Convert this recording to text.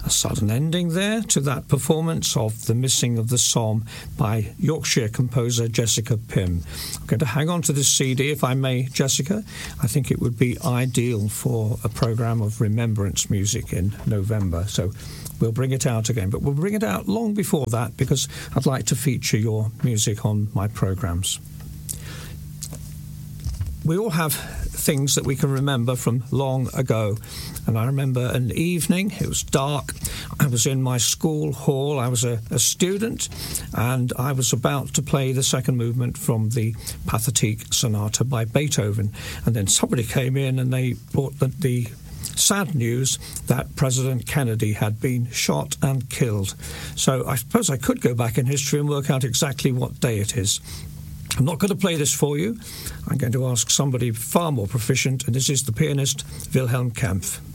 a sudden ending there to that performance of The Missing of the Somme by Yorkshire composer Jessica Pym. I'm going to hang on to this CD, if I may, Jessica. I think it would be ideal for a programme of remembrance music in November. So we'll bring it out again, but we'll bring it out long before that because I'd like to feature your music on my programmes. We all have things that we can remember from long ago. And I remember an evening, it was dark, I was in my school hall, I was a student, and I was about to play the second movement from the Pathetique Sonata by Beethoven. And then somebody came in and they brought the sad news that President Kennedy had been shot and killed. So I suppose I could go back in history and work out exactly what day it is. I'm not going to play this for you. I'm going to ask somebody far more proficient, and this is the pianist Wilhelm Kempff.